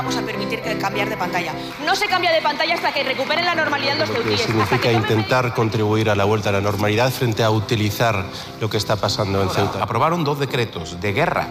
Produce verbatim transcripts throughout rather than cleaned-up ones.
Vamos a permitir que cambiar de pantalla. No se cambia de pantalla hasta que recuperen la normalidad los ceutíes. Significa que intentar me... contribuir a la vuelta a la normalidad frente a utilizar lo que está pasando en Ceuta. Aprobaron dos decretos de guerra,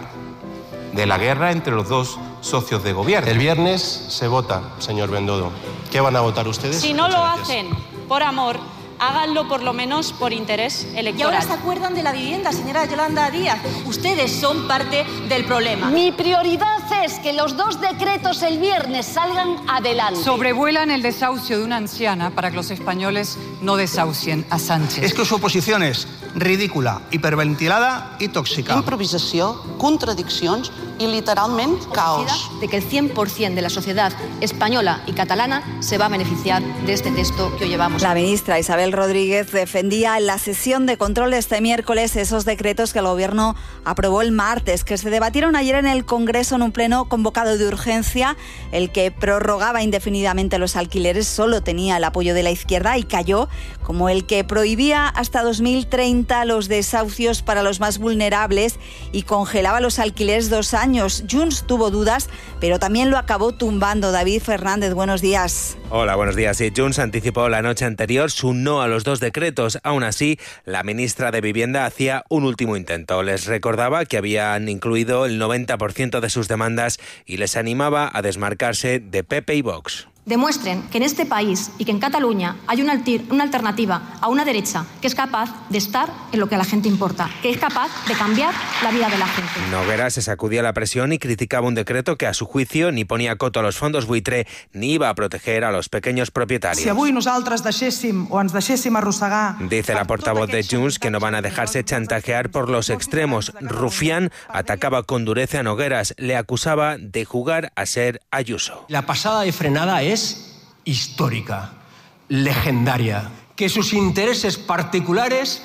de la guerra entre los dos socios de gobierno. El viernes se vota, señor Bendodo. ¿Qué van a votar ustedes? Si no lo hacen por amor, háganlo por lo menos por interés electoral. Y ahora se acuerdan de la vivienda, señora Yolanda Díaz. Ustedes son parte del problema. Mi prioridad es que los dos decretos el viernes salgan adelante. Sobrevuelan el desahucio de una anciana para que los españoles no desahucien a Sánchez. Es que su oposición es ridícula, hiperventilada y tóxica. Improvisación, contradicciones y literalmente caos. De que el cien por ciento de la sociedad española y catalana se va a beneficiar de este texto que hoy llevamos. La ministra Isabel Rodríguez defendía en la sesión de control de este miércoles esos decretos que el Gobierno aprobó el martes, que se debatieron ayer en el Congreso en un pleno convocado de urgencia. El que prorrogaba indefinidamente los alquileres solo tenía el apoyo de la izquierda y cayó, como el que prohibía hasta dos mil treinta los desahucios para los más vulnerables y congelaba los alquileres dos años. Junts tuvo dudas, pero también lo acabó tumbando. David Fernández, buenos días. Hola, buenos días. Sí, Junts anticipó la noche anterior su no a los dos decretos. Aún así, la ministra de Vivienda hacía un último intento. Les recordaba que habían incluido el noventa por ciento de sus demandas y les animaba a desmarcarse de P P y Vox. Demuestren que en este país y que en Cataluña hay una, altir, una alternativa a una derecha que es capaz de estar en lo que a la gente importa, que es capaz de cambiar la vida de la gente. Noguera se sacudía la presión y criticaba un decreto que a su juicio ni ponía coto a los fondos buitre ni iba a proteger a los pequeños propietarios. Si avui nosaltres deixéssim o ens deixéssim arrossegar... Dice la portavoz de Junts que no van a dejarse chantajear por los extremos. Rufián atacaba con dureza a Nogueras, le acusaba de jugar a ser Ayuso. La pasada de frenada es es histórica, legendaria, que sus intereses particulares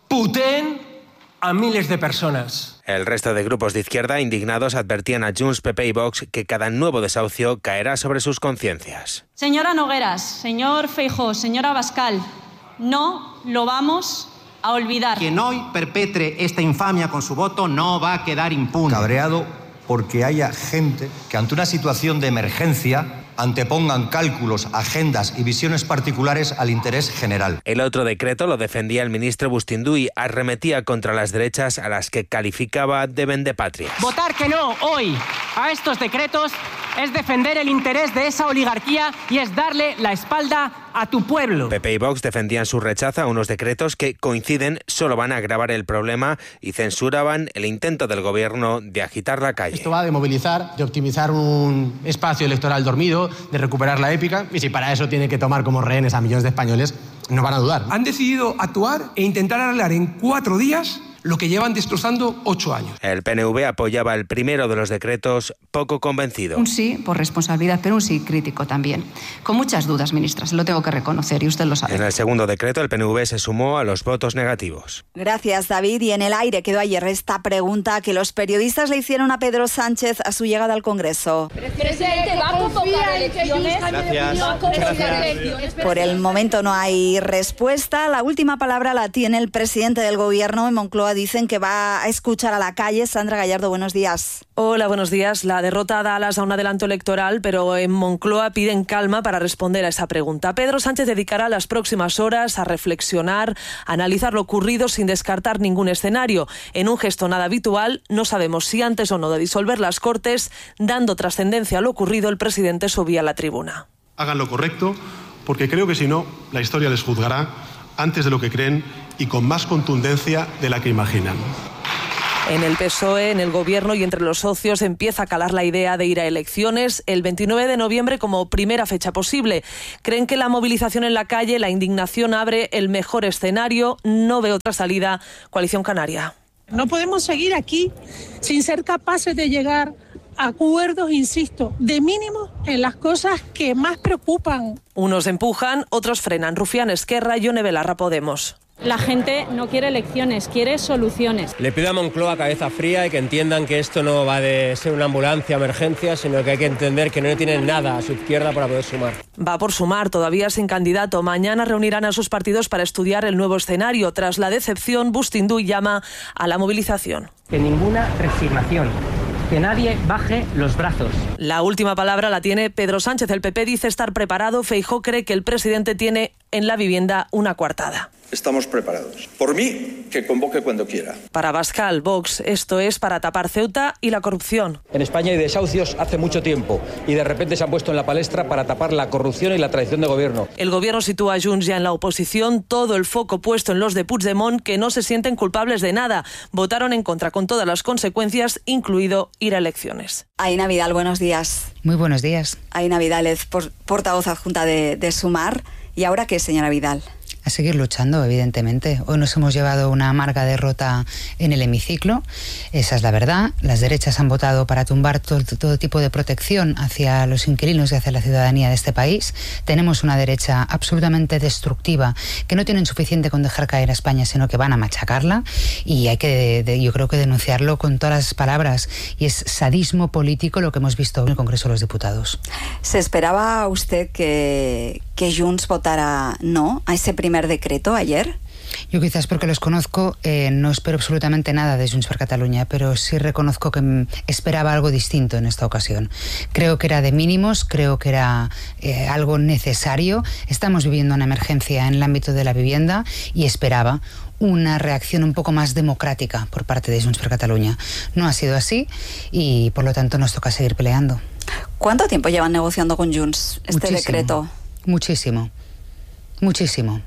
puteen a miles de personas. El resto de grupos de izquierda indignados advertían a Junts, P P y Vox que cada nuevo desahucio caerá sobre sus conciencias. Señora Nogueras, señor Feijóo, señora Abascal, no lo vamos a olvidar. Quien hoy perpetre esta infamia con su voto no va a quedar impune. Cabreado porque haya gente que ante una situación de emergencia antepongan cálculos, agendas y visiones particulares al interés general. El otro decreto lo defendía el ministro Bustinduy, arremetía contra las derechas a las que calificaba de vendepatrias. Votar que no hoy a estos decretos es defender el interés de esa oligarquía y es darle la espalda a tu pueblo. P P y Vox defendían su rechazo a unos decretos que coinciden, solo van a agravar el problema y censuraban el intento del gobierno de agitar la calle. Esto va de movilizar, de optimizar un espacio electoral dormido, de recuperar la épica, y si para eso tiene que tomar como rehenes a millones de españoles, no van a dudar. Han decidido actuar e intentar arreglar en cuatro días lo que llevan destrozando ocho años. El P N V apoyaba el primero de los decretos, poco convencido. Un sí por responsabilidad, pero un sí crítico también. Con muchas dudas, ministra, se lo tengo que reconocer y usted lo sabe. En el segundo decreto, el P N V se sumó a los votos negativos. Gracias, David. Y en el aire quedó ayer esta pregunta que los periodistas le hicieron a Pedro Sánchez a su llegada al Congreso. Presidente, ¿va a convocar elecciones? Gracias. Gracias. Por el momento no hay respuesta. La última palabra la tiene el presidente del Gobierno. En Moncloa dicen que va a escuchar a la calle. Sandra Gallardo, buenos días. Hola, buenos días. La derrota da alas a un adelanto electoral, pero en Moncloa piden calma para responder a esa pregunta. Pedro Sánchez dedicará las próximas horas a reflexionar, a analizar lo ocurrido sin descartar ningún escenario. En un gesto nada habitual, no sabemos si antes o no de disolver las Cortes, dando trascendencia a lo ocurrido, el presidente subía a la tribuna. Hagan lo correcto, porque creo que si no, la historia les juzgará antes de lo que creen y con más contundencia de la que imaginan. En el P S O E, en el Gobierno y entre los socios empieza a calar la idea de ir a elecciones el veintinueve de noviembre como primera fecha posible. Creen que la movilización en la calle, la indignación abre el mejor escenario. No ve otra salida. Coalición Canaria. No podemos seguir aquí sin ser capaces de llegar a acuerdos, insisto, de mínimo en las cosas que más preocupan. Unos empujan, otros frenan. Rufián, Esquerra, Ione Belarra, Podemos. La gente no quiere elecciones, quiere soluciones. Le pido a Moncloa cabeza fría y que entiendan que esto no va de ser una ambulancia, emergencia, sino que hay que entender que no tienen nada a su izquierda para poder sumar. Va por sumar, todavía sin candidato. Mañana reunirán a sus partidos para estudiar el nuevo escenario. Tras la decepción, Bustinduy llama a la movilización. Que ninguna resignación, que nadie baje los brazos. La última palabra la tiene Pedro Sánchez. El P P dice estar preparado. Feijóo cree que el presidente tiene en la vivienda una coartada. Estamos preparados. Por mí, que convoque cuando quiera. Para Abascal, Vox, esto es para tapar Ceuta y la corrupción. En España hay desahucios hace mucho tiempo y de repente se han puesto en la palestra para tapar la corrupción y la traición de gobierno. El gobierno sitúa a Junts ya en la oposición, todo el foco puesto en los de Puigdemont, que no se sienten culpables de nada. Votaron en contra con todas las consecuencias, incluido ir a elecciones. Aina Vidal, buenos días. Muy buenos días. Aina Vidal es por, portavoz adjunta de, de Sumar. ¿Y ahora qué, señora Vidal? A seguir luchando, evidentemente. Hoy nos hemos llevado una amarga derrota en el hemiciclo. Esa es la verdad. Las derechas han votado para tumbar todo, todo tipo de protección hacia los inquilinos y hacia la ciudadanía de este país. Tenemos una derecha absolutamente destructiva, que no tienen suficiente con dejar caer a España, sino que van a machacarla. Y hay que, de, de, yo creo que denunciarlo con todas las palabras. Y es sadismo político lo que hemos visto en el Congreso de los Diputados. ¿Se esperaba usted que, que Junts votara no a ese primer decreto ayer? Yo quizás porque los conozco, eh, no espero absolutamente nada de Junts per Catalunya, pero sí reconozco que esperaba algo distinto en esta ocasión. Creo que era de mínimos, creo que era eh, algo necesario. Estamos viviendo una emergencia en el ámbito de la vivienda y esperaba una reacción un poco más democrática por parte de Junts per Catalunya. No ha sido así y por lo tanto nos toca seguir peleando. ¿Cuánto tiempo llevan negociando con Junts este Muchísimo, decreto? Muchísimo, muchísimo.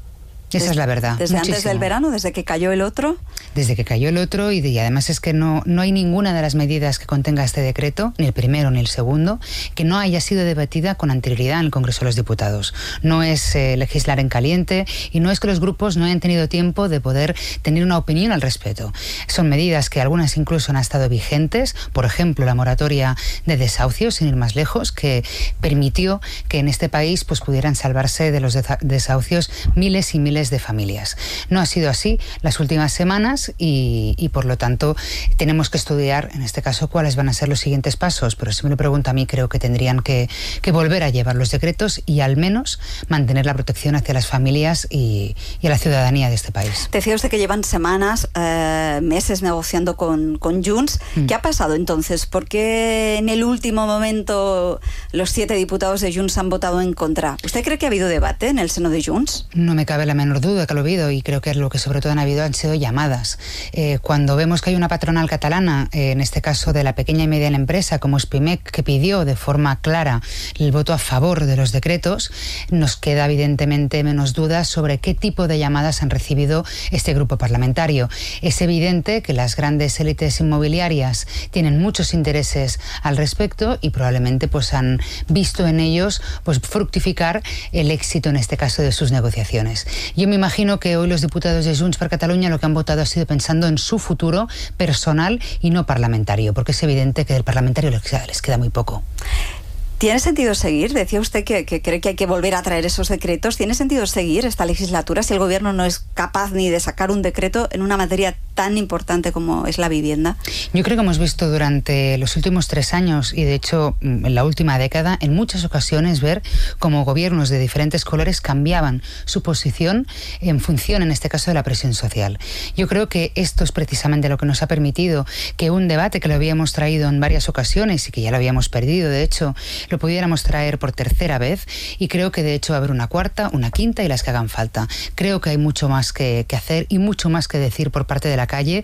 Esa Des, es la verdad. ¿Desde muchísimo. antes del verano? ¿Desde que cayó el otro? Desde que cayó el otro y, de, y además es que no, no hay ninguna de las medidas que contenga este decreto, ni el primero ni el segundo, que no haya sido debatida con anterioridad en el Congreso de los Diputados. No es eh, legislar en caliente y no es que los grupos no hayan tenido tiempo de poder tener una opinión al respecto. Son medidas que algunas incluso han estado vigentes, por ejemplo la moratoria de desahucios, sin ir más lejos, que permitió que en este país pues, pudieran salvarse de los desahucios miles y miles de familias. No ha sido así las últimas semanas y, y por lo tanto tenemos que estudiar en este caso cuáles van a ser los siguientes pasos, pero si me lo pregunta a mí creo que tendrían que, que volver a llevar los decretos y al menos mantener la protección hacia las familias y, y a la ciudadanía de este país. Decía usted que llevan semanas, eh, meses negociando con, con Junts. Mm. ¿Qué ha pasado entonces? ¿Por qué en el último momento los siete diputados de Junts han votado en contra? ¿Usted cree que ha habido debate en el seno de Junts? No me cabe la menor duda que lo ha habido y creo que lo que sobre todo han habido han sido llamadas. Eh, cuando vemos que hay una patronal catalana, eh, en este caso de la pequeña y mediana empresa como Spimec, que pidió de forma clara el voto a favor de los decretos, nos queda evidentemente menos dudas sobre qué tipo de llamadas han recibido este grupo parlamentario. Es evidente que las grandes élites inmobiliarias tienen muchos intereses al respecto y probablemente pues han visto en ellos pues fructificar el éxito en este caso de sus negociaciones. Yo me imagino que hoy los diputados de Junts per Catalunya lo que han votado ha sido pensando en su futuro personal y no parlamentario, porque es evidente que del parlamentario les queda, les queda muy poco. ¿Tiene sentido seguir? Decía usted que, que cree que hay que volver a traer esos decretos. ¿Tiene sentido seguir esta legislatura si el gobierno no es capaz ni de sacar un decreto en una materia tan importante como es la vivienda? Yo creo que hemos visto durante los últimos tres años y de hecho en la última década en muchas ocasiones ver cómo gobiernos de diferentes colores cambiaban su posición en función, en este caso, de la presión social. Yo creo que esto es precisamente lo que nos ha permitido que un debate que lo habíamos traído en varias ocasiones y que ya lo habíamos perdido, de hecho, lo pudiéramos traer por tercera vez y creo que de hecho va a haber una cuarta, una quinta y las que hagan falta. Creo que hay mucho más que, que hacer y mucho más que decir por parte de la calle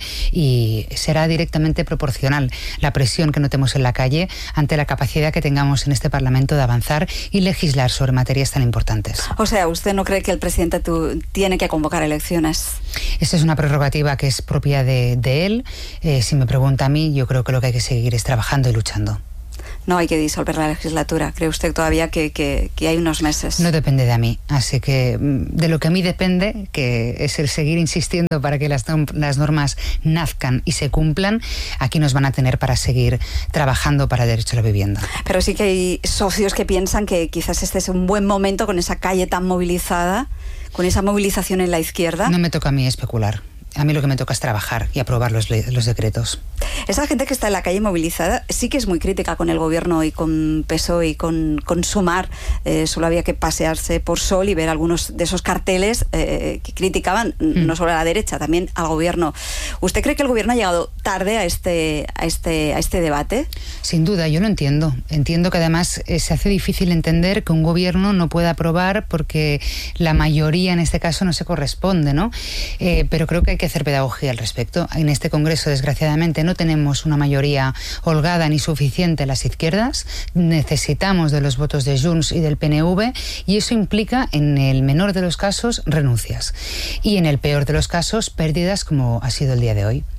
y será directamente proporcional la presión que notemos en la calle ante la capacidad que tengamos en este Parlamento de avanzar y legislar sobre materias tan importantes. O sea, ¿usted no cree que el presidente tu, tiene que convocar elecciones? Esa es una prerrogativa que es propia de, de él. Eh, si me pregunta a mí, yo creo que lo que hay que seguir es trabajando y luchando. No hay que disolver la legislatura. ¿Cree usted todavía que, que, que hay unos meses? No depende de mí. Así que de lo que a mí depende, que es el seguir insistiendo para que las, las normas nazcan y se cumplan, aquí nos van a tener para seguir trabajando para el derecho a la vivienda. Pero sí que hay socios que piensan que quizás este es un buen momento con esa calle tan movilizada, con esa movilización en la izquierda. No me toca a mí especular. a mí lo que me toca es trabajar y aprobar los, los decretos. Esa gente que está en la calle movilizada sí que es muy crítica con el gobierno y con P S O E y con, con Sumar. Eh, solo había que pasearse por Sol y ver algunos de esos carteles eh, que criticaban mm. no solo a la derecha, también al gobierno. ¿Usted cree que el gobierno ha llegado tarde a este, a este, a este debate? Sin duda, yo lo entiendo. Entiendo que además eh, se hace difícil entender que un gobierno no pueda aprobar porque la mayoría en este caso no se corresponde, ¿no? Eh, pero creo que hay que hacer pedagogía al respecto. En este Congreso, desgraciadamente, no tenemos una mayoría holgada ni suficiente en las izquierdas. Necesitamos de los votos de Junts y del P N V y eso implica, en el menor de los casos, renuncias. Y en el peor de los casos, pérdidas como ha sido el día de hoy.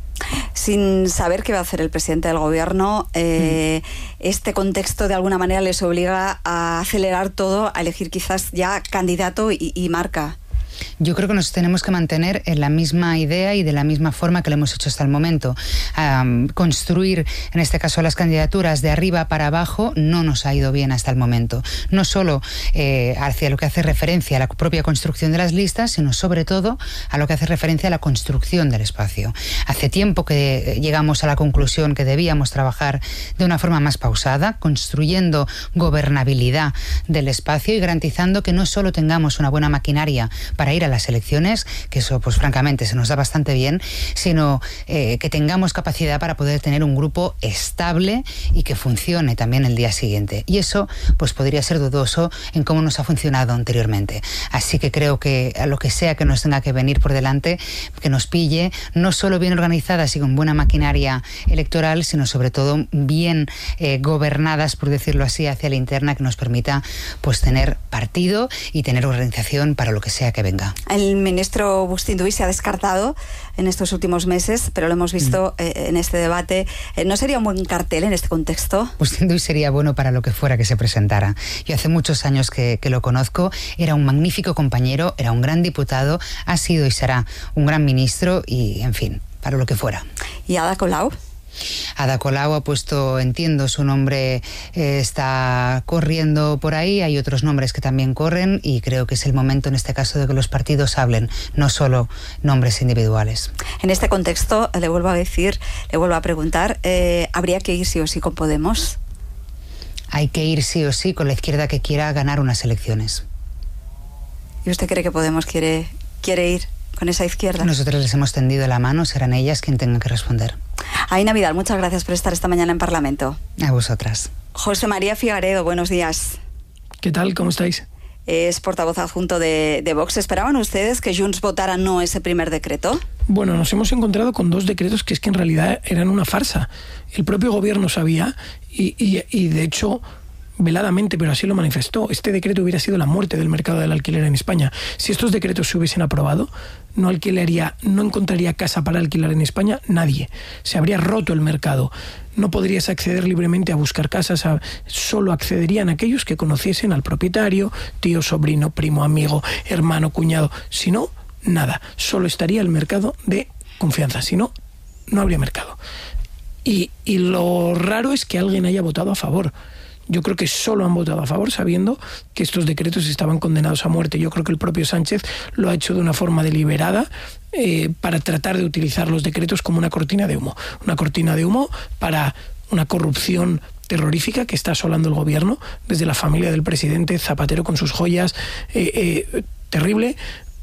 Sin saber qué va a hacer el presidente del gobierno, eh, mm. este contexto de alguna manera les obliga a acelerar todo, a elegir quizás ya candidato y, y marca. Yo creo que nos tenemos que mantener en la misma idea y de la misma forma que lo hemos hecho hasta el momento. Um, construir, en este caso, las candidaturas de arriba para abajo no nos ha ido bien hasta el momento. No solo eh, hacia lo que hace referencia a la propia construcción de las listas, sino sobre todo a lo que hace referencia a la construcción del espacio. Hace tiempo que llegamos a la conclusión que debíamos trabajar de una forma más pausada, construyendo gobernabilidad del espacio y garantizando que no solo tengamos una buena maquinaria para ir a las elecciones, que eso pues francamente se nos da bastante bien, sino eh, que tengamos capacidad para poder tener un grupo estable y que funcione también el día siguiente. Y eso pues podría ser dudoso en cómo nos ha funcionado anteriormente. Así que creo que a lo que sea que nos tenga que venir por delante, que nos pille, no solo bien organizadas y con buena maquinaria electoral, sino sobre todo bien eh, gobernadas, por decirlo así, hacia la interna, que nos permita pues tener partido y tener organización para lo que sea que venga. El ministro Bustinduy se ha descartado en estos últimos meses, pero lo hemos visto mm. eh, en este debate. Eh, ¿No sería un buen cartel en este contexto? Bustinduy sería bueno para lo que fuera que se presentara. Yo hace muchos años que, que lo conozco, era un magnífico compañero, era un gran diputado, ha sido y será un gran ministro y, en fin, para lo que fuera. ¿Y Ada Colau? Ada Colau ha puesto, entiendo, su nombre eh, está corriendo por ahí, hay otros nombres que también corren y creo que es el momento en este caso de que los partidos hablen, no solo nombres individuales. En este contexto, le vuelvo a decir, le vuelvo a preguntar, eh, ¿habría que ir sí o sí con Podemos? Hay que ir sí o sí con la izquierda que quiera ganar unas elecciones. ¿Y usted cree que Podemos quiere, quiere ir con esa izquierda? Nosotros les hemos tendido la mano, serán ellas quien tengan que responder. Aina Vidal, muchas gracias por estar esta mañana en Parlamento. A vosotras. José María Figaredo, buenos días. ¿Qué tal? ¿Cómo estáis? Es portavoz adjunto de, de Vox. ¿Esperaban ustedes que Junts votara no ese primer decreto? Bueno, nos hemos encontrado con dos decretos que es que en realidad eran una farsa. El propio gobierno sabía y, y, y de hecho, veladamente, pero así lo manifestó, este decreto hubiera sido la muerte del mercado del alquiler en España. Si estos decretos se hubiesen aprobado, no alquilaría, no encontraría casa para alquilar en España nadie. Se habría roto el mercado. No podrías acceder libremente a buscar casas, a, solo accederían aquellos que conociesen al propietario, tío, sobrino, primo, amigo, hermano, cuñado. Si no, nada. Solo estaría el mercado de confianza. Si no, no habría mercado. Y, y lo raro es que alguien haya votado a favor. Yo creo que solo han votado a favor sabiendo que estos decretos estaban condenados a muerte. Yo creo que el propio Sánchez lo ha hecho de una forma deliberada eh, para tratar de utilizar los decretos como una cortina de humo. Una cortina de humo para una corrupción terrorífica que está asolando el gobierno, desde la familia del presidente, Zapatero con sus joyas, eh, eh, terrible.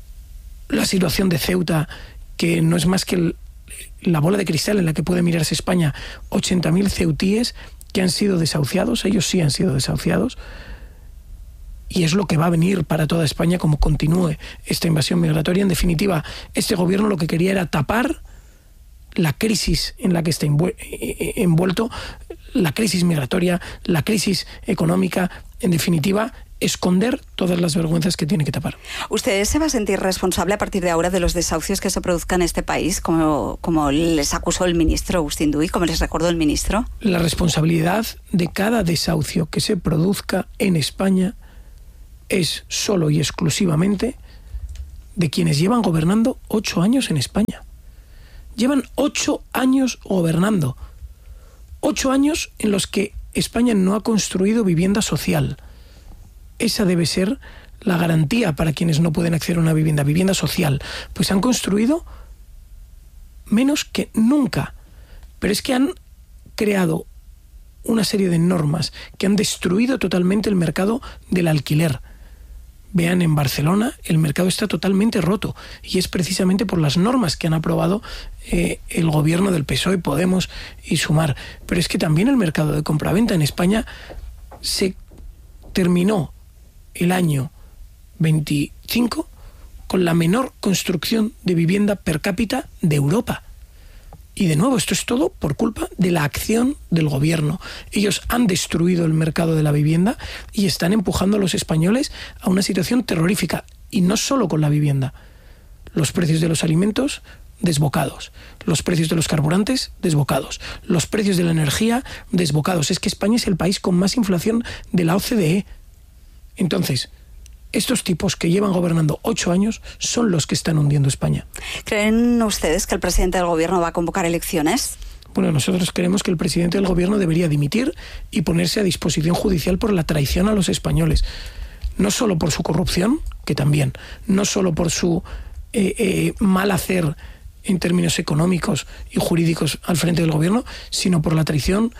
La situación de Ceuta, que no es más que el, la bola de cristal en la que puede mirarse España, ochenta mil ceutíes que han sido desahuciados, ellos sí han sido desahuciados, y es lo que va a venir para toda España como continúe esta invasión migratoria. En definitiva, este gobierno lo que quería era tapar la crisis en la que está envuelto, la crisis migratoria, la crisis económica, en definitiva, esconder todas las vergüenzas que tiene que tapar. ¿Usted se va a sentir responsable a partir de ahora de los desahucios que se produzcan en este país, como, como les acusó el ministro Bustinduy, como les recordó el ministro? La responsabilidad de cada desahucio que se produzca en España es solo y exclusivamente de quienes llevan gobernando ocho años en España. Llevan ocho años gobernando. Ocho años en los que España no ha construido vivienda social. Esa debe ser la garantía para quienes no pueden acceder a una vivienda, vivienda social. Pues han construido menos que nunca. Pero es que han creado una serie de normas que han destruido totalmente el mercado del alquiler. Vean, en Barcelona el mercado está totalmente roto y es precisamente por las normas que han aprobado eh, el gobierno del P S O E, Podemos y Sumar. Pero es que también el mercado de compraventa en España se terminó el año veinticinco con la menor construcción de vivienda per cápita de Europa. Y de nuevo, esto es todo por culpa de la acción del gobierno. Ellos han destruido el mercado de la vivienda y están empujando a los españoles a una situación terrorífica. Y no solo con la vivienda. Los precios de los alimentos, desbocados. Los precios de los carburantes, desbocados. Los precios de la energía, desbocados. Es que España es el país con más inflación de la O C D E. Entonces, estos tipos que llevan gobernando ocho años son los que están hundiendo España. ¿Creen ustedes que el presidente del gobierno va a convocar elecciones? Bueno, nosotros creemos que el presidente del gobierno debería dimitir y ponerse a disposición judicial por la traición a los españoles. No solo por su corrupción, que también, no solo por su eh, eh, mal hacer en términos económicos y jurídicos al frente del gobierno, sino por la traición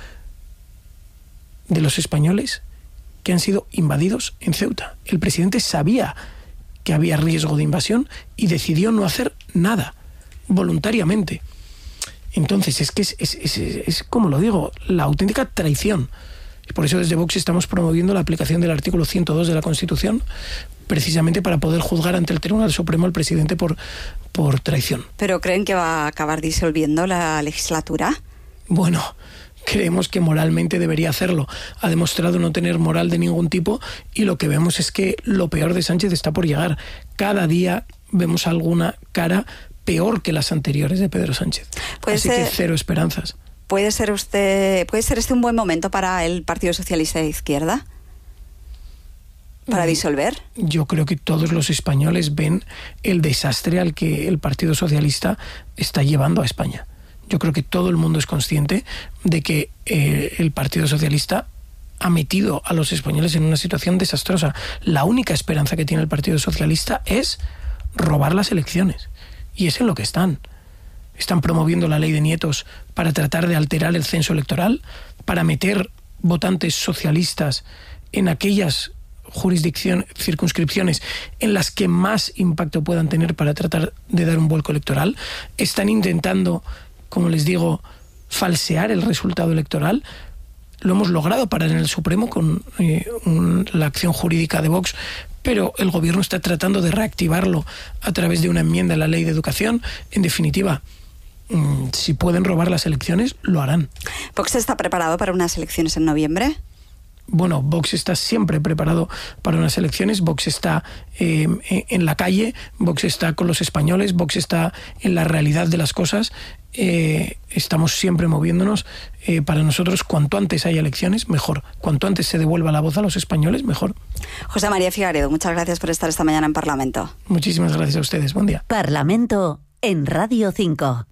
de los españoles que han sido invadidos en Ceuta. El presidente sabía que había riesgo de invasión y decidió no hacer nada, voluntariamente. Entonces, es que es, es, es, es, como lo digo, la auténtica traición. Y por eso desde Vox estamos promoviendo la aplicación del artículo ciento dos de la Constitución, precisamente para poder juzgar ante el Tribunal Supremo al presidente por, por traición. ¿Pero creen que va a acabar disolviendo la legislatura? Bueno, creemos que moralmente debería hacerlo. Ha demostrado no tener moral de ningún tipo y lo que vemos es que lo peor de Sánchez está por llegar. Cada día vemos alguna cara peor que las anteriores de Pedro Sánchez. Así ser, que cero esperanzas. ¿Puede ser usted, puede ser este un buen momento para el Partido Socialista de Izquierda? ¿Para disolver? Yo creo que todos los españoles ven el desastre al que el Partido Socialista está llevando a España. Yo creo que todo el mundo es consciente de que eh, el Partido Socialista ha metido a los españoles en una situación desastrosa. La única esperanza que tiene el Partido Socialista es robar las elecciones. Y es en lo que están. Están promoviendo la ley de nietos para tratar de alterar el censo electoral, para meter votantes socialistas en aquellas jurisdicciones, circunscripciones en las que más impacto puedan tener para tratar de dar un vuelco electoral. Están intentando, como les digo, falsear el resultado electoral. Lo hemos logrado parar en el Supremo con eh, un, la acción jurídica de Vox, pero el gobierno está tratando de reactivarlo a través de una enmienda a la ley de educación. En definitiva, mmm, si pueden robar las elecciones, lo harán. ¿Vox está preparado para unas elecciones en noviembre? Bueno, Vox está siempre preparado para unas elecciones. Vox está eh, en la calle, Vox está con los españoles, Vox está en la realidad de las cosas. Eh, estamos siempre moviéndonos. Eh, para nosotros, cuanto antes haya elecciones, mejor. Cuanto antes se devuelva la voz a los españoles, mejor. José María Figaredo, muchas gracias por estar esta mañana en Parlamento. Muchísimas gracias a ustedes. Buen día. Parlamento en Radio cinco.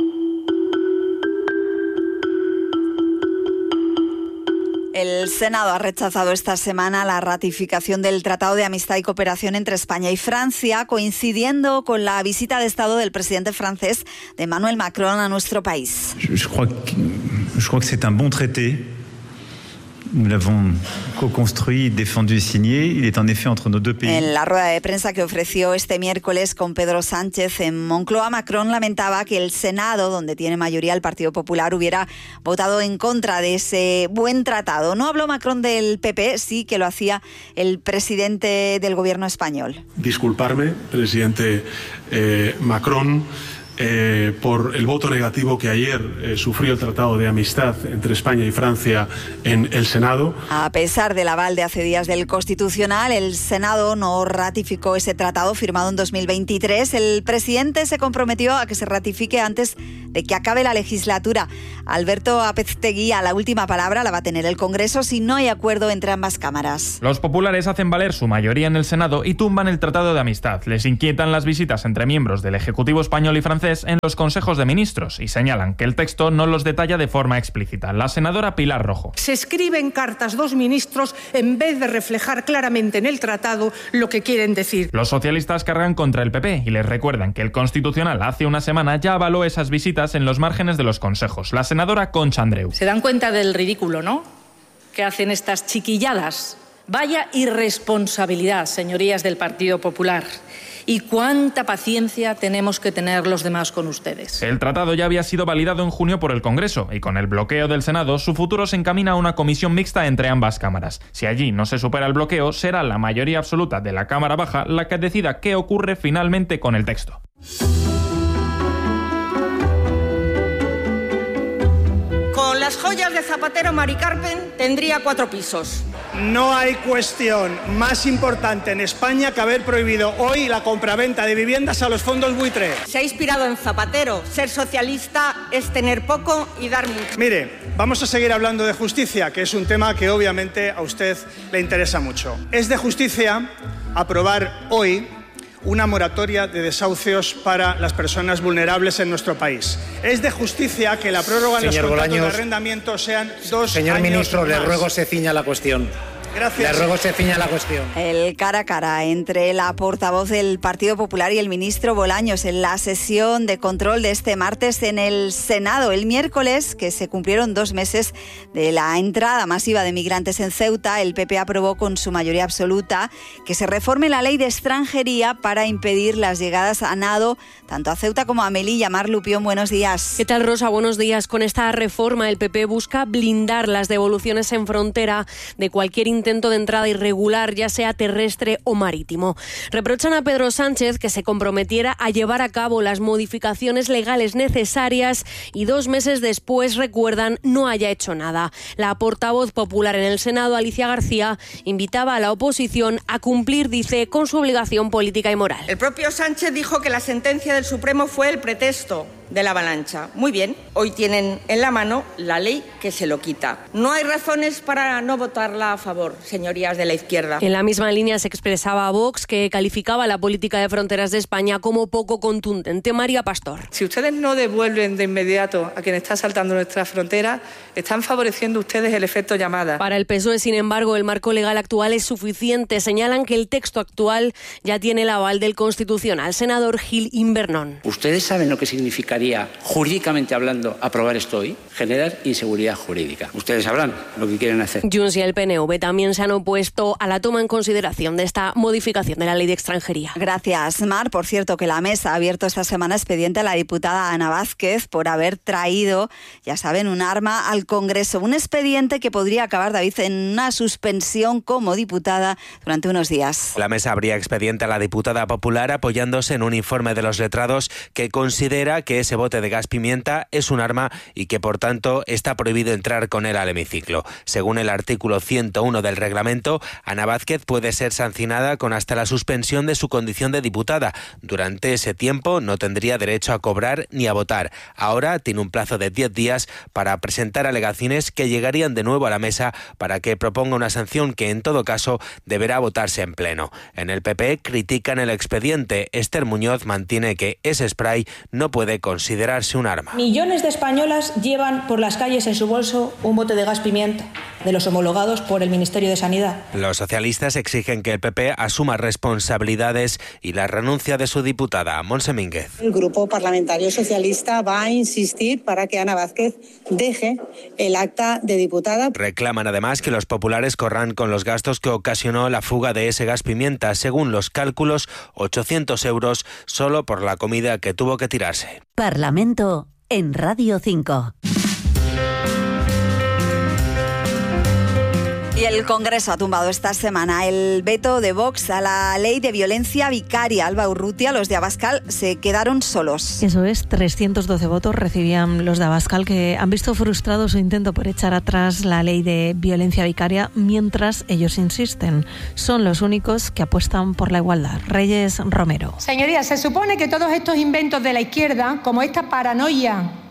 El Senado ha rechazado esta semana la ratificación del Tratado de Amistad y Cooperación entre España y Francia, coincidiendo con la visita de Estado del presidente francés de Emmanuel Macron a nuestro país. Je crois que, je crois que c'est un bon traité. Nous l'avons co-construit, défendu y signé. Il est en effet entre nos deux pays. En la rueda de prensa que ofreció este miércoles con Pedro Sánchez en Moncloa, Macron lamentaba que el Senado, donde tiene mayoría el Partido Popular, hubiera votado en contra de ese buen tratado. No habló Macron del P P, sí que lo hacía el presidente del gobierno español. Disculparme, presidente eh, Macron, Eh, por el voto negativo que ayer eh, sufrió el Tratado de Amistad entre España y Francia en el Senado. A pesar del aval de hace días del Constitucional, el Senado no ratificó ese tratado firmado en dos mil veintitrés. El presidente se comprometió a que se ratifique antes de que acabe la legislatura. Alberto Apetegui, la última palabra la va a tener el Congreso si no hay acuerdo entre ambas cámaras. Los populares hacen valer su mayoría en el Senado y tumban el Tratado de Amistad. Les inquietan las visitas entre miembros del Ejecutivo español y francés en los consejos de ministros y señalan que el texto no los detalla de forma explícita. La senadora Pilar Rojo. Se escriben cartas dos ministros en vez de reflejar claramente en el tratado lo que quieren decir. Los socialistas cargan contra el P P y les recuerdan que el Constitucional hace una semana ya avaló esas visitas en los márgenes de los consejos. La senadora Concha Andreu. Se dan cuenta del ridículo, ¿no?, que hacen estas chiquilladas. Vaya irresponsabilidad, señorías del Partido Popular. Y cuánta paciencia tenemos que tener los demás con ustedes. El tratado ya había sido validado en junio por el Congreso y con el bloqueo del Senado, su futuro se encamina a una comisión mixta entre ambas cámaras. Si allí no se supera el bloqueo, será la mayoría absoluta de la Cámara Baja la que decida qué ocurre finalmente con el texto. Con las joyas de Zapatero, Mari Carmen tendría cuatro pisos. No hay cuestión más importante en España que haber prohibido hoy la compraventa de viviendas a los fondos buitre. Se ha inspirado en Zapatero. Ser socialista es tener poco y dar mucho. Mire, vamos a seguir hablando de justicia, que es un tema que obviamente a usted le interesa mucho. Es de justicia aprobar hoy una moratoria de desahucios para las personas vulnerables en nuestro país. Es de justicia que la prórroga en los contratos de arrendamiento sean dos Señor años ministro, más. le ruego se ciña la cuestión. Gracias. Le ruego se ciña la cuestión. El cara a cara entre la portavoz del Partido Popular y el ministro Bolaños en la sesión de control de este martes en el Senado. El miércoles, que se cumplieron dos meses de la entrada masiva de migrantes en Ceuta, el P P aprobó con su mayoría absoluta que se reforme la ley de extranjería para impedir las llegadas a nado tanto a Ceuta como a Melilla. Mar Lupión, buenos días. ¿Qué tal, Rosa? Buenos días. Con esta reforma, el P P busca blindar las devoluciones en frontera de cualquier intento de entrada irregular, ya sea terrestre o marítimo. Reprochan a Pedro Sánchez que se comprometiera a llevar a cabo las modificaciones legales necesarias y dos meses después, recuerdan, no haya hecho nada. La portavoz popular en el Senado, Alicia García, invitaba a la oposición a cumplir, dice, con su obligación política y moral. El propio Sánchez dijo que la sentencia del Supremo fue el pretexto de la avalancha. Muy bien, hoy tienen en la mano la ley que se lo quita. No hay razones para no votarla a favor, señorías de la izquierda. En la misma línea se expresaba Vox, que calificaba la política de fronteras de España como poco contundente. María Pastor. Si ustedes no devuelven de inmediato a quien está saltando nuestras fronteras, están favoreciendo ustedes el efecto llamada. Para el P S O E, sin embargo, el marco legal actual es suficiente. Señalan que el texto actual ya tiene el aval del Constitucional. Senador Gil Invernón. ¿Ustedes saben lo que significaría, jurídicamente hablando, aprobar esto hoy? Generar inseguridad jurídica. Ustedes sabrán lo que quieren hacer. Junts y el P N V también se han opuesto a la toma en consideración de esta modificación de la ley de extranjería. Gracias, Mar. Por cierto, que la mesa ha abierto esta semana expediente a la diputada Ana Vázquez por haber traído, ya saben, un arma al Congreso. Un expediente que podría acabar, David, en una suspensión como diputada durante unos días. La mesa abría expediente a la diputada popular apoyándose en un informe de los letrados que considera que ese bote de gas pimienta es un arma y que, por tanto, está prohibido entrar con él al hemiciclo. Según el artículo ciento uno del reglamento, Ana Vázquez puede ser sancionada con hasta la suspensión de su condición de diputada. Durante ese tiempo no tendría derecho a cobrar ni a votar. Ahora tiene un plazo de diez días para presentar alegaciones que llegarían de nuevo a la mesa para que proponga una sanción que, en todo caso, deberá votarse en pleno. En el P P critican el expediente. Esther Muñoz mantiene que ese spray no puede considerarse un arma. Millones de españolas llevan por las calles en su bolso un bote de gas pimienta, de los homologados por el Ministerio de Sanidad. Los socialistas exigen que el P P asuma responsabilidades y la renuncia de su diputada, Montse Mínguez. El Grupo Parlamentario Socialista va a insistir para que Ana Vázquez deje el acta de diputada. Reclaman además que los populares corran con los gastos que ocasionó la fuga de ese gas pimienta. Según los cálculos, ochocientos euros solo por la comida que tuvo que tirarse. Parlamento en Radio cinco. Y el Congreso ha tumbado esta semana el veto de Vox a la ley de violencia vicaria. Alba Urrutia, los de Abascal se quedaron solos. Eso es, trescientos doce votos recibían los de Abascal, que han visto frustrado su intento por echar atrás la ley de violencia vicaria, mientras ellos insisten. Son los únicos que apuestan por la igualdad. Reyes Romero. Señorías, se supone que todos estos inventos de la izquierda, como esta paranoia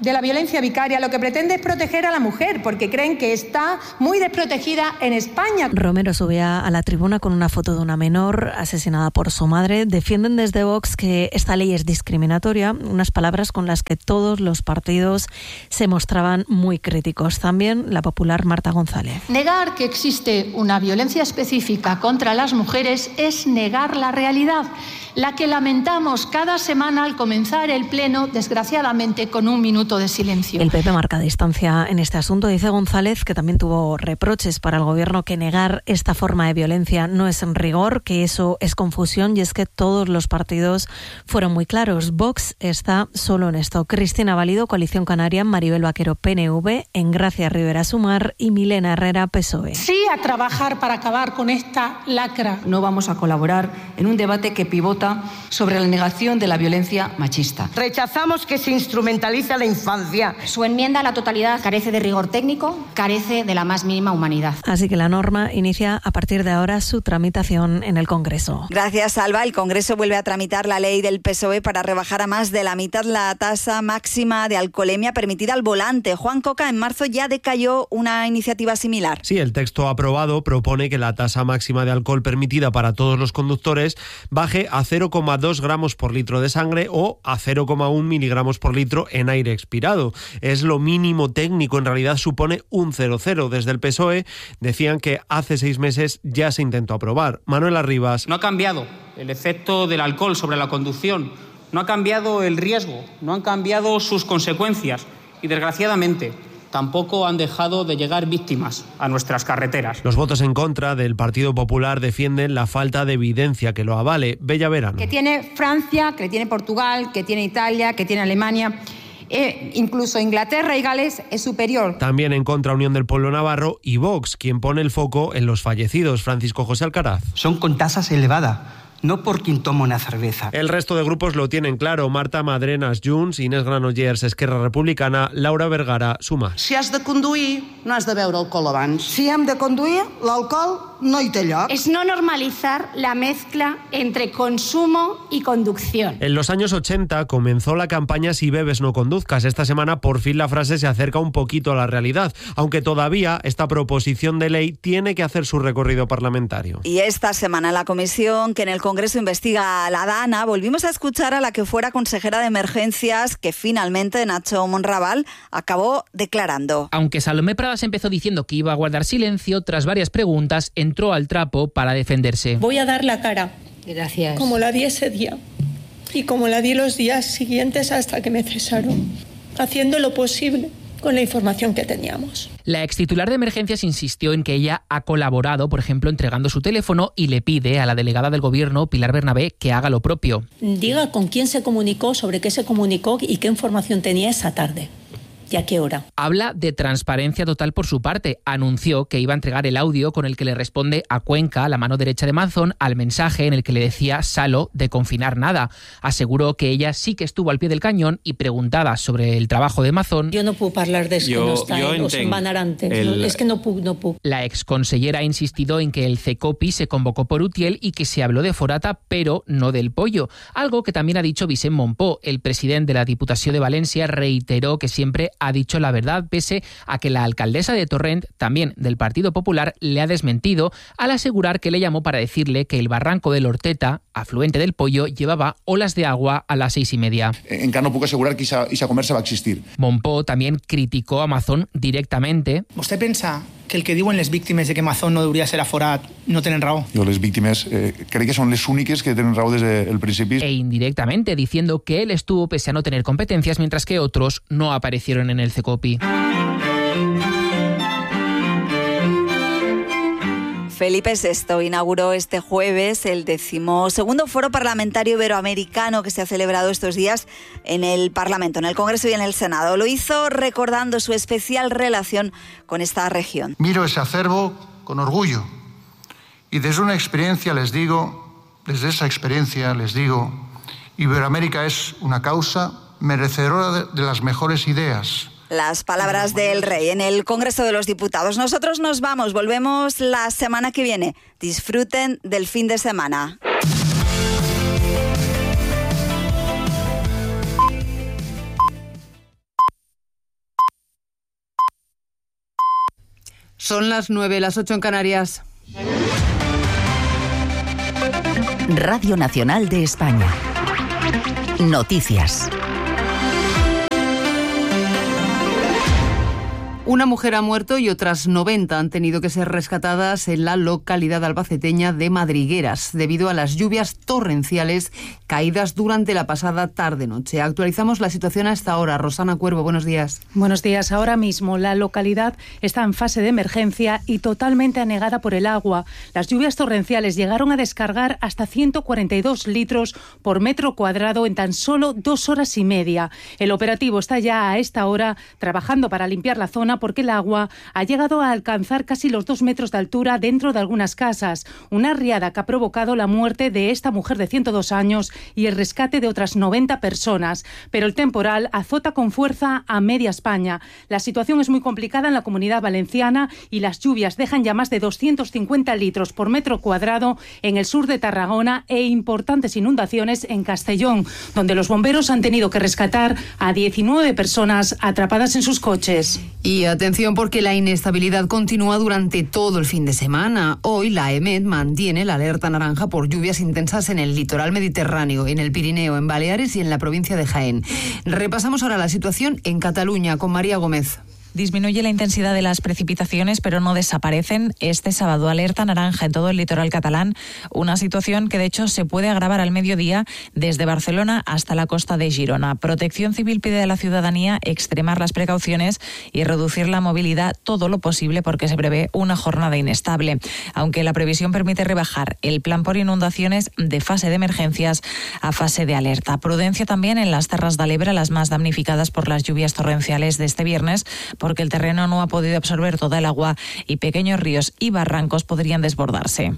de la violencia vicaria lo que pretende es proteger a la mujer, porque creen que está muy desprotegida en España. Romero subía a la tribuna con una foto de una menor asesinada por su madre. Defienden desde Vox que esta ley es discriminatoria, unas palabras con las que todos los partidos se mostraban muy críticos. También la popular Marta González. Negar que existe una violencia específica contra las mujeres es negar la realidad, la que lamentamos cada semana al comenzar el pleno, desgraciadamente con un minuto de silencio. El P P marca distancia en este asunto. Dice González que también tuvo reproches para el gobierno, que negar esta forma de violencia no es en rigor, que eso es confusión, y es que todos los partidos fueron muy claros. Vox está solo en esto. Cristina Valido, Coalición Canaria, Maribel Vaquero, P N V, Engracia Rivera, Sumar, y Milena Herrera, P S O E. Sí a trabajar para acabar con esta lacra. No vamos a colaborar en un debate que pivota sobre la negación de la violencia machista. Rechazamos que se instrumentalice la infancia. Su enmienda a la totalidad carece de rigor técnico, carece de la más mínima humanidad. Así que la norma inicia a partir de ahora su tramitación en el Congreso. Gracias, Alba. El Congreso vuelve a tramitar la ley del P S O E para rebajar a más de la mitad la tasa máxima de alcoholemia permitida al volante. Juan Coca, en marzo ya decayó una iniciativa similar. Sí, el texto aprobado propone que la tasa máxima de alcohol permitida para todos los conductores baje a cero coma dos gramos por litro de sangre o a cero coma uno miligramos por litro en aire expirado. Es lo mínimo técnico, en realidad supone un cero cero. Desde el P S O E decían que hace seis meses ya se intentó aprobar. Manuel Arribas. No ha cambiado el efecto del alcohol sobre la conducción, no ha cambiado el riesgo, no han cambiado sus consecuencias y, desgraciadamente, tampoco han dejado de llegar víctimas a nuestras carreteras. Los votos en contra del Partido Popular defienden la falta de evidencia que lo avale. Bella Verano. Que tiene Francia, que tiene Portugal, que tiene Italia, que tiene Alemania. Eh, incluso Inglaterra y Gales es superior. También en contra Unión del Pueblo Navarro y Vox, quien pone el foco en los fallecidos. Francisco José Alcaraz. Son con tasas elevadas, no por quien toma una cerveza. El resto de grupos lo tienen claro. Marta Madrenas, Junts, Inés Granollers, Esquerra Republicana, Laura Vergara, Sumar. Si has de conduir, no has de beure alcohol abans. Si hem de conduir, l'alcohol no hi té lloc. Es no normalizar la mezcla entre consumo y conducción. En los años ochenta comenzó la campaña Si bebes no conduzcas. Esta semana por fin la frase se acerca un poquito a la realidad, aunque todavía esta proposición de ley tiene que hacer su recorrido parlamentario. Y esta semana la comisión que en el Congreso investiga a la DANA, volvimos a escuchar a la que fuera consejera de emergencias, que finalmente Nacho Monraval acabó declarando. Aunque Salomé Pradas empezó diciendo que iba a guardar silencio, tras varias preguntas entró al trapo para defenderse. Voy a dar la cara. Gracias. Como la di ese día y como la di los días siguientes hasta que me cesaron, haciendo lo posible con la información que teníamos. La extitular de emergencias insistió en que ella ha colaborado, por ejemplo, entregando su teléfono, y le pide a la delegada del Gobierno, Pilar Bernabé, que haga lo propio. Diga con quién se comunicó, sobre qué se comunicó y qué información tenía esa tarde. ¿Y a qué hora? Habla de transparencia total por su parte. Anunció que iba a entregar el audio con el que le responde a Cuenca, la mano derecha de Manzón, al mensaje en el que le decía Salo de confinar nada. Aseguró que ella sí que estuvo al pie del cañón y, preguntada sobre el trabajo de Mazón... Yo no puedo hablar de eso, que no está, o son manarantes. El... No, es que no puedo, no puedo. La exconsellera ha insistido en que el CECOPI se convocó por Utiel y que se habló de Forata, pero no del pollo. Algo que también ha dicho Vicent Monpó. El presidente de la Diputació de Valencia reiteró que siempre ha dicho la verdad, pese a que la alcaldesa de Torrent, también del Partido Popular, le ha desmentido al asegurar que le llamó para decirle que el barranco del Horteta, afluente del Pollo, llevaba olas de agua a las seis y media. Encara no puc asegurar que esa comerça va existir. Monpó también criticó a Mazón directamente. ¿Usted pensa que el que diuen les víctimes de que Mazón no debería ser aforat no tenen raó? Jo les víctimes eh, crec que són les úniques que tenen raó des del principi. E indirectamente diciendo que él estuvo pese a no tener competencias, mientras que otros no aparecieron en el CECOPI. Felipe sexto inauguró este jueves el decimosegundo Foro Parlamentario Iberoamericano que se ha celebrado estos días en el Parlamento, en el Congreso y en el Senado. Lo hizo recordando su especial relación con esta región. Miro ese acervo con orgullo y desde una experiencia les digo, desde esa experiencia les digo, Iberoamérica es una causa merecedora de, de las mejores ideas. Las palabras del rey en el Congreso de los Diputados. Nosotros nos vamos, volvemos la semana que viene. Disfruten del fin de semana. Son las nueve, las ocho en Canarias. Radio Nacional de España. Noticias. Una mujer ha muerto y otras noventa han tenido que ser rescatadas en la localidad albaceteña de Madrigueras debido a las lluvias torrenciales caídas durante la pasada tarde-noche. Actualizamos la situación a esta hora. Rosana Cuervo, buenos días. Buenos días. Ahora mismo la localidad está en fase de emergencia y totalmente anegada por el agua. Las lluvias torrenciales llegaron a descargar hasta ciento cuarenta y dos litros por metro cuadrado en tan solo dos horas y media. El operativo está ya a esta hora trabajando para limpiar la zona porque el agua ha llegado a alcanzar casi los dos metros de altura dentro de algunas casas. Una riada que ha provocado la muerte de esta mujer de ciento dos años y el rescate de otras noventa personas. Pero el temporal azota con fuerza a media España. La situación es muy complicada en la Comunidad Valenciana y las lluvias dejan ya más de doscientos cincuenta litros por metro cuadrado en el sur de Tarragona e importantes inundaciones en Castellón, donde los bomberos han tenido que rescatar a diecinueve personas atrapadas en sus coches. Y atención porque la inestabilidad continúa durante todo el fin de semana. Hoy la E M E T mantiene la alerta naranja por lluvias intensas en el litoral mediterráneo, en el Pirineo, en Baleares y en la provincia de Jaén. Repasamos ahora la situación en Cataluña con María Gómez. Disminuye la intensidad de las precipitaciones, pero no desaparecen. Este sábado alerta naranja en todo el litoral catalán, una situación que de hecho se puede agravar al mediodía desde Barcelona hasta la costa de Girona. Protección Civil pide a la ciudadanía extremar las precauciones y reducir la movilidad todo lo posible porque se prevé una jornada inestable. Aunque la previsión permite rebajar el plan por inundaciones de fase de emergencias a fase de alerta. Prudencia también en las Terras de l'Ebre, las más damnificadas por las lluvias torrenciales de este viernes, porque el terreno no ha podido absorber toda el agua y pequeños ríos y barrancos podrían desbordarse.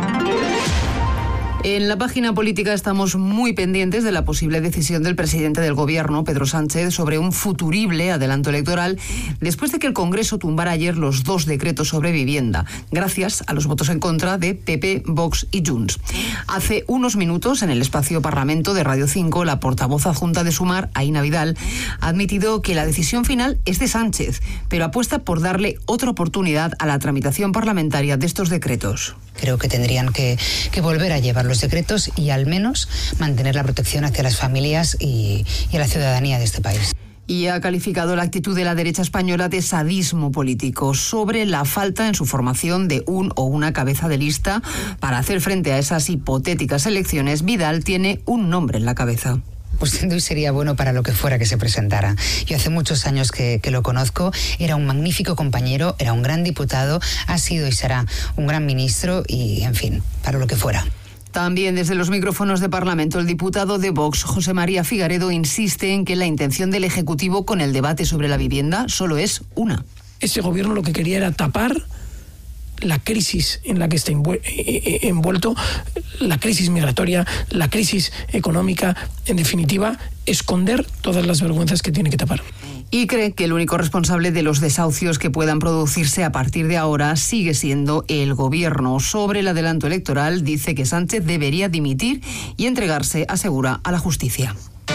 En la página política estamos muy pendientes de la posible decisión del presidente del Gobierno, Pedro Sánchez, sobre un futurible adelanto electoral después de que el Congreso tumbara ayer los dos decretos sobre vivienda, gracias a los votos en contra de P P, Vox y Junts. Hace unos minutos, en el espacio Parlamento de Radio cinco, la portavoz adjunta de Sumar, Aina Vidal, ha admitido que la decisión final es de Sánchez, pero apuesta por darle otra oportunidad a la tramitación parlamentaria de estos decretos. Creo que tendrían que, que volver a llevar los decretos y al menos mantener la protección hacia las familias y, y a la ciudadanía de este país. Y ha calificado la actitud de la derecha española de sadismo político sobre la falta en su formación de un o una cabeza de lista para hacer frente a esas hipotéticas elecciones. Vidal tiene un nombre en la cabeza. Pues sin duda sería bueno para lo que fuera que se presentara. Yo hace muchos años que, que lo conozco, era un magnífico compañero, era un gran diputado, ha sido y será un gran ministro y, en fin, para lo que fuera. También desde los micrófonos de Parlamento, el diputado de Vox, José María Figaredo, insiste en que la intención del Ejecutivo con el debate sobre la vivienda solo es una. Ese gobierno lo que quería era tapar la crisis en la que está envuelto, la crisis migratoria, la crisis económica, en definitiva, esconder todas las vergüenzas que tiene que tapar. Y cree que el único responsable de los desahucios que puedan producirse a partir de ahora sigue siendo el Gobierno. Sobre el adelanto electoral, dice que Sánchez debería dimitir y entregarse, asegura, a la justicia.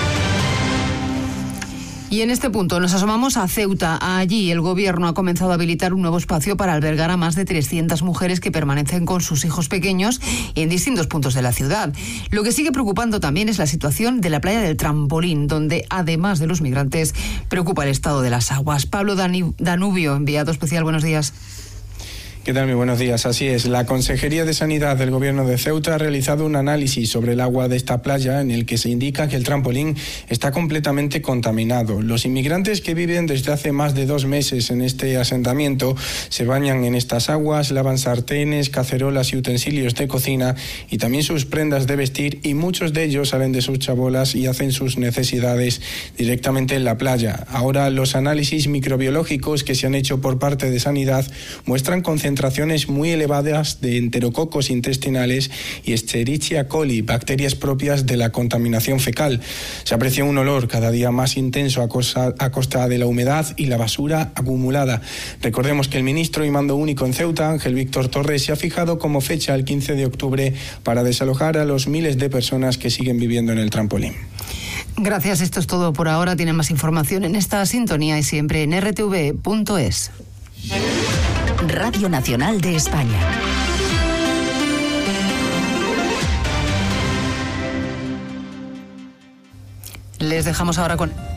Y en este punto nos asomamos a Ceuta. Allí el Gobierno ha comenzado a habilitar un nuevo espacio para albergar a más de trescientas mujeres que permanecen con sus hijos pequeños en distintos puntos de la ciudad. Lo que sigue preocupando también es la situación de la playa del Trampolín, donde además de los migrantes preocupa el estado de las aguas. Pablo Danubio, enviado especial, buenos días. ¿Qué tal? Muy buenos días. Así es, la Consejería de Sanidad del Gobierno de Ceuta ha realizado un análisis sobre el agua de esta playa en el que se indica que el Trampolín está completamente contaminado. Los inmigrantes que viven desde hace más de dos meses en este asentamiento se bañan en estas aguas, lavan sartenes, cacerolas y utensilios de cocina y también sus prendas de vestir, y muchos de ellos salen de sus chabolas y hacen sus necesidades directamente en la playa. Ahora los análisis microbiológicos que se han hecho por parte de Sanidad muestran concentraciones concentraciones muy elevadas de enterococos intestinales y Escherichia coli, bacterias propias de la contaminación fecal. Se aprecia un olor cada día más intenso a costa, a costa de la humedad y la basura acumulada. Recordemos que el ministro y mando único en Ceuta, Ángel Víctor Torres, se ha fijado como fecha el quince de octubre para desalojar a los miles de personas que siguen viviendo en el Trampolín. Gracias, esto es todo por ahora. Tienen más información en esta sintonía y siempre en r t v punto es. Radio Nacional de España. Les dejamos ahora con...